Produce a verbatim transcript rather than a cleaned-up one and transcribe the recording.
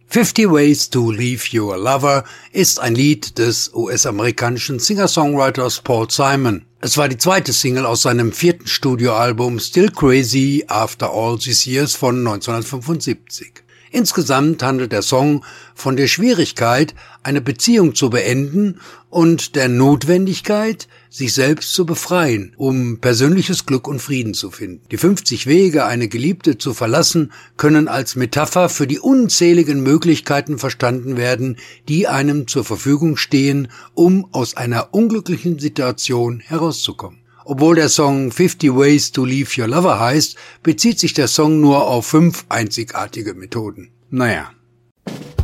Fifty Ways to Leave Your Lover ist ein Lied des U S-amerikanischen Singer-Songwriters Paul Simon. Es war die zweite Single aus seinem vierten Studioalbum Still Crazy After All These Years von neunzehnhundertfünfundsiebzig. Insgesamt handelt der Song von der Schwierigkeit, eine Beziehung zu beenden und der Notwendigkeit, sich selbst zu befreien, um persönliches Glück und Frieden zu finden. Die fünfzig Wege, eine Geliebte zu verlassen, können als Metapher für die unzähligen Möglichkeiten verstanden werden, die einem zur Verfügung stehen, um aus einer unglücklichen Situation herauszukommen. Obwohl der Song Fifty Ways to Leave Your Lover heißt, bezieht sich der Song nur auf fünf einzigartige Methoden. Naja.